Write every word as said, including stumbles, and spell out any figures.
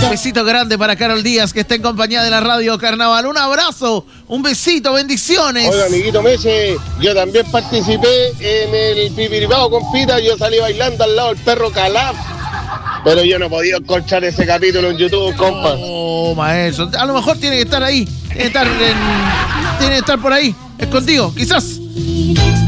Un besito grande para Carol Díaz, que está en compañía de la Radio Carnaval. Un abrazo, un besito, bendiciones. Oiga, amiguito Meche, yo también participé en el Pipiripao con Pita. Yo salí bailando al lado del perro Calaf. Pero yo no he podido escuchar ese capítulo en YouTube, compa. Oh, maestro. A lo mejor tiene que estar ahí. Tiene que estar, en, tiene que estar por ahí, escondido, quizás.